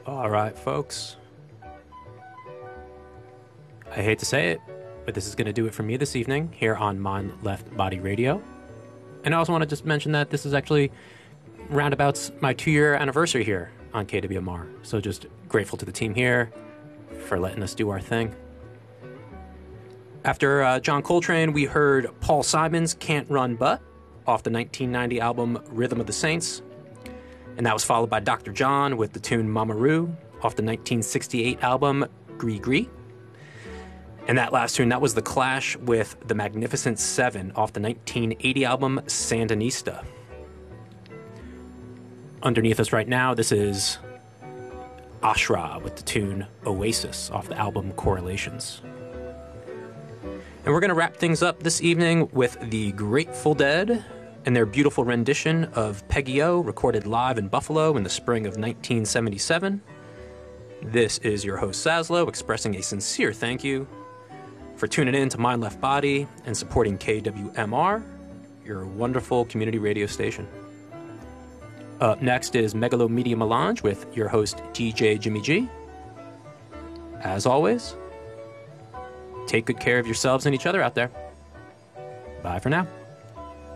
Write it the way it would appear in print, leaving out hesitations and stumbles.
All right, folks. I hate to say it, but this is going to do it for me this evening here on Mind Left Body Radio. And I also want to just mention that this is actually roundabouts my 2-year anniversary here on KWMR. So just grateful to the team here for letting us do our thing. After John Coltrane, we heard Paul Simon's Can't Run But off the 1990 album Rhythm of the Saints. And that was followed by Dr. John with the tune Mamaru off the 1968 album Gree Gree. And that last tune, that was The Clash with The Magnificent Seven off the 1980 album Sandinista. Underneath us right now, this is Ashra with the tune Oasis off the album Correlations. And we're going to wrap things up this evening with the Grateful Dead and their beautiful rendition of Peggy O, recorded live in Buffalo in the spring of 1977. This is your host, Saslo, expressing a sincere thank you for tuning in to Mind Left Body and supporting KWMR, your wonderful community radio station. Up next is Megalomedia Melange with your host, DJ Jimmy G. As always, take good care of yourselves and each other out there. Bye for now.